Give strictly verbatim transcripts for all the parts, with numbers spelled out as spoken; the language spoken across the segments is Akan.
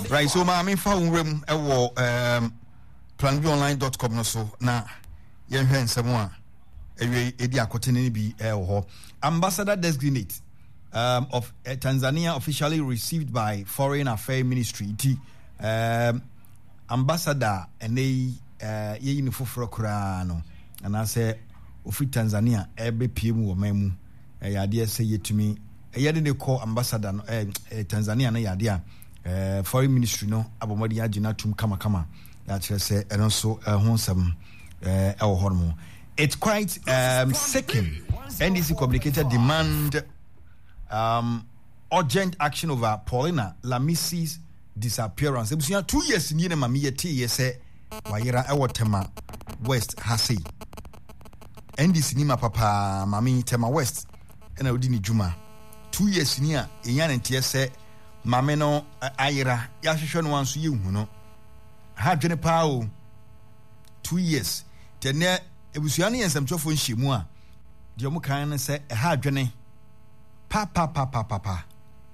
Right, so ma me fa unrem e wo um plan b online dot com no so na yen hwe nsemo a ewe edi akote ne bi e ho. Ambassador designate um of uh, Tanzania officially received by Foreign Affairs Ministry. Um ambassador ene uh ye ni foforo kura no ana se ofi Tanzania ebe piem wo mamu e yade se yetumi e yade ne call ambassador no eh, eh, Tanzania na yade a Uh, foreign ministry no abomodi agina tum kama kama ya kire se eno so ho nsam eh e wo hormo. It's quite um second N D C communicated demand um urgent action over Paulina Lamissi's disappearance. Ebusia two years ni na mami yete ye se wayera e wotema West hasi N D C ni mapapa mami tema West ena odi ni juma two years ni a enya ntie se mame no ayira ya hwehwe no anso yehu no ha dwene paa two years tene ebusuane yensamtwofo nhyimu a de omu kan ne se ha dwene pa pa pa pa pa pa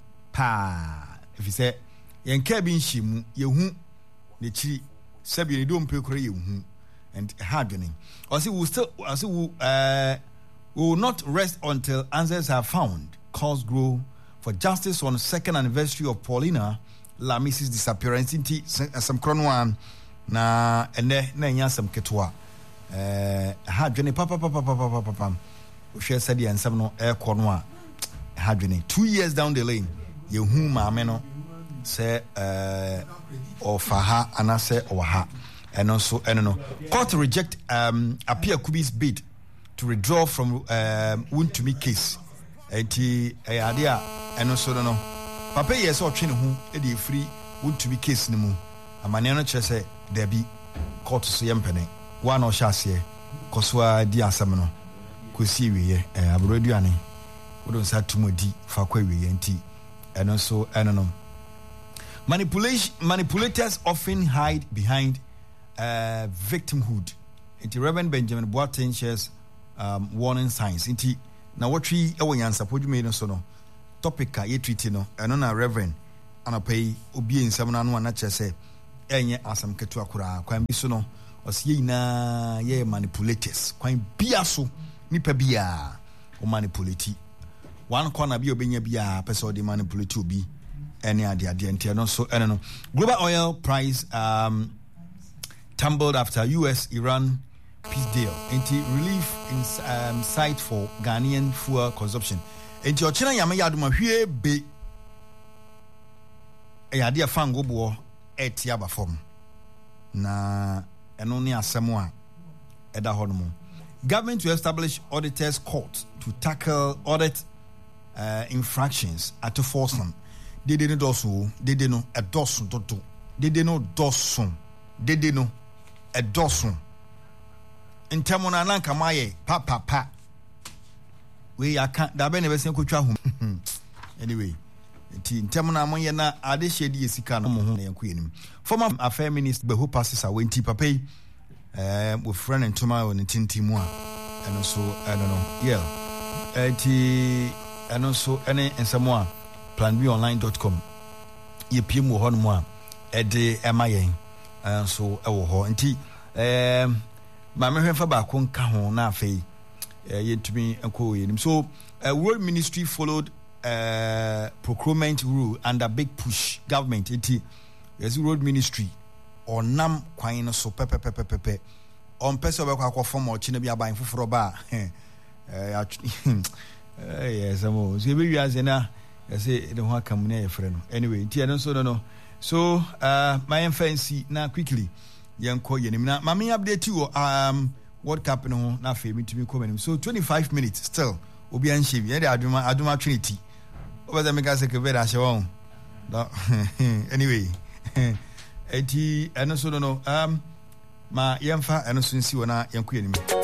pa if say yenka bi nhyimu yehu ne chiri sabi ne do mpekore yehu and ha dwene or say we still or say we uh we will not rest until answers are found. Cause grow for justice on the second anniversary of Paulina Lamissi's disappearance. Inti some kronwan na ene na nya some ketwa eh ha dwene papa papa papa papa papa o hwe said the ansam no e kono a ha dwene two years down the lane ye hu maame no say eh of ha anase o ha eno so eno no court reject um Apia Kubi's bid to withdraw from um Wontumi case. Enti ade a eno so no papa yes o twe ne ho e de free Wontumi case ne mu amane no kire se da bi court so yempene wa na o hyase kosoa di asem no kosi wiye eh abroduane wodon sa tumodi fa kwa wiye enti eno so eno no manipulation manipulators often hide behind uh victimhood. Enti Reverend Benjamin Boateng shares um warning signs enti na watwi e wonyansa podwume no so no topic a ye treat no eno na Reverend anapai obi ensam na no na kyese enye asam ketu akura kwan bi so no osiye ina ye manipulators kwan bia so nipa bia o manipulate one corner bi obenya bia person de manipulate obi ene ade ade ente no so ene no. Global oil price um tumbled after U S Iran peace deal. Enti relief in um, sight for Ghanaian fuel consumption. Enti ochina yama yaduma hwie be e yade afango bo eti aba form na eno ne asemo a eda hono. Government to establish auditors court to tackle audit uh, infractions at enforcement. Dede no doso dede no edoso toto dede no doso dede no edoso ntemo na nanka maye pa pa pa we aka da be ne be sen kotwa ho anyway nti ntemo na monye na ade hye de sika no mo ho na yanko yenim. Former Affairs Minister Behu passes away nti papai eh we friend ntoma on tintimu a eno so I don't know yeah nti eno so ene ensamo a plan b online dot com ye piem wo ho no mo a e de emayen so e wo ho nti eh ma me hwefa ba ko nka ho na afei yentumi enko yenim. So uh, World Ministry followed uh, procurement rule under big push government. Enti yes Road Ministry onam kwan no so pepe pepe pepe on pese obekwa akwa form o chine bia ban foforo ba eh yes amo so be wiase na yes de ho akam na ye frɛ no anyway enti eno so no no so uh my fancy na quickly yanko yenim na mami update you um World Cup no na fe mitumi komenim. So twenty-five minutes still obi anhye bi e de aduma aduma trinity obaza mega se ke vera hye won anyway eti eno so no no um ma yemfa eno so nsi wona yanko yenim.